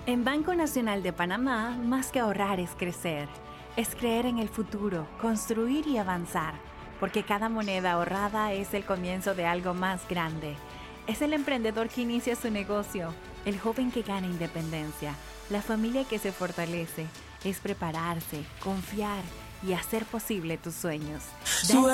En Banco Nacional de Panamá, más que ahorrar es crecer. Es creer en el futuro, construir y avanzar. Porque cada moneda ahorrada es el comienzo de algo más grande. Es el emprendedor que inicia su negocio, el joven que gana independencia, la familia que se fortalece. Es prepararse, confiar y hacer posible tus sueños.